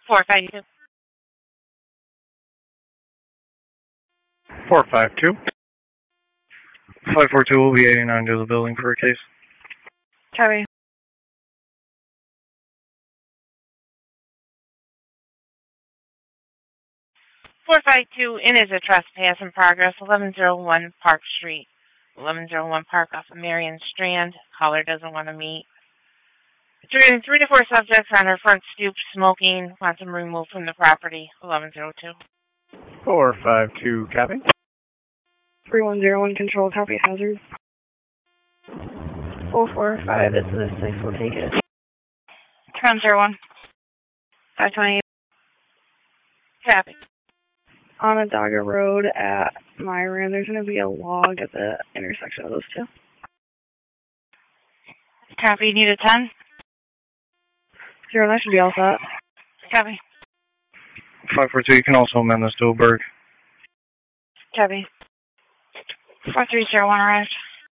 452. 452. 542 will be 89 to the building for a case. Copy. 452, it is a trespass in progress, 1101 Park Street. 1101 Park off of Marion Strand. Caller doesn't want to meet. Three to four subjects on her front stoop smoking. Wants them removed from the property. 1102. 452, copy. 3101 control, copy hazard. 445, this is 6, we'll take it. 101. 528. Copy. On Onondaga Road at Myron, there's going to be a log at the intersection of those two. Copy, you need a 10? 0, that should be all set. Copy. 542, you can also amend this to a Berg. Copy. 4301 arrived.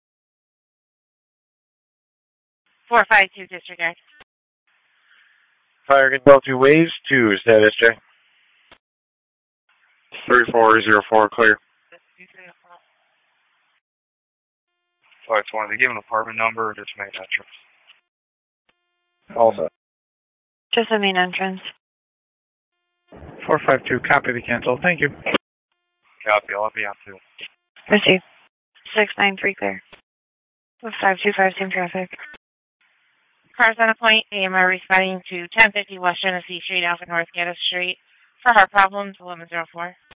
452 disregard. Fire control 2 waves, 2 status check. 3404 clear. 520, they give an apartment number or just main entrance? All set. Just the main entrance. 452, copy the cancel. Thank you. Copy, I'll be on 2. Receive. 693 clear. 525 same traffic. Cars on a point, AMR responding to 1050 West Genesee Street off of North Gaddis Street. For heart problems, 1104.